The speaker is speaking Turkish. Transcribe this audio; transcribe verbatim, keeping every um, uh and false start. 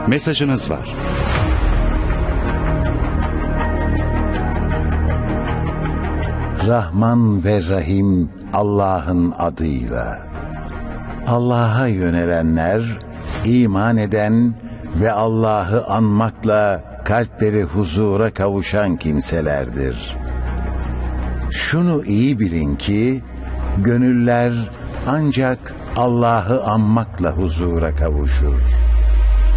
Mesajınız var. Rahman ve Rahim Allah'ın adıyla. Allah'a yönelenler, iman eden ve Allah'ı anmakla kalpleri huzura kavuşan kimselerdir. Şunu iyi bilin ki, gönüller ancak Allah'ı anmakla huzura kavuşur.